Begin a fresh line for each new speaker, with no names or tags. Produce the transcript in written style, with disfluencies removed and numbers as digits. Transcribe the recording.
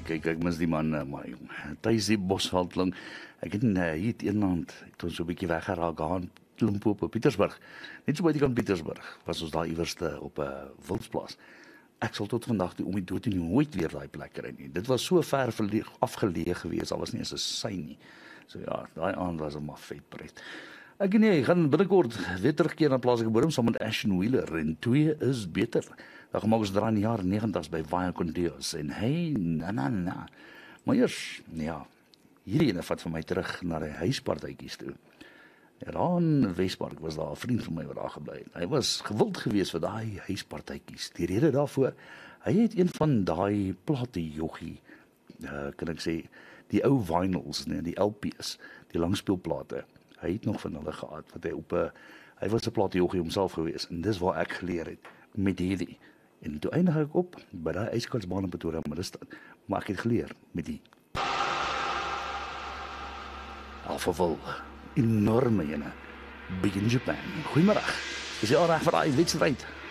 Ek mis die man, maar jong, Thys die Bosveldling. Ek het hier het eendag, toe so 'n bietjie weggeraak gaan Limpopo, Pietersburg. Net so buitekant Pietersburg was ons daar iewerste op 'n wildsplaas. Ek sal tot vandag toe om die dood nie nooit weer daai plek kry nie. Dit was so ver afgeleë gewees, daar was nie eens 'n sein nie. So ja, daai aand was 'n maar vet pret. Ek gaan binnekort weer terugkeer na plaaslike bodem saam met Ashton Wheeler en 2 is beter. Daar gemaak ons in die jare 90's by Vaya con Dios en hey, na. Maar eers, ja, hierdie ene vat vir my terug na die huispartytjies toe. Ja, daar in Wespark was daar 'n vriend van my wat daar gebly het. Hy was gewild geweest vir daai huispartytjies. Die rede daarvoor, hy het een van daai plate joggie, kan ek sê, die ou vinyls, nee, die LP's, die langspeelplate. Hy het nog van hulle gehad wat hy was 'n plate joggie homself geweest en dis waar ek geleer het met hierdie. En toe eindig ek op by daai yskalsbaan in Pretoria, maar ek het geleer met die Alphaville, enorme ene, Big in Japan. Goeiemiddag, is jy al reg vir daai wedstryd?